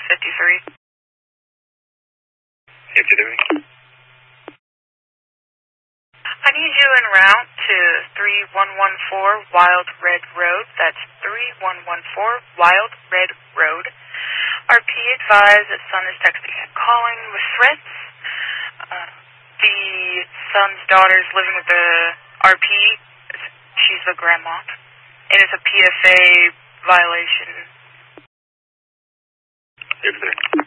53. 53. I need you en route to 3114 Wild Red Road. That's 3114 Wild Red Road. RP advised that son is texting and calling with threats. The son's daughter is living with the RP. She's the grandma. And it's a PFA violation. 53.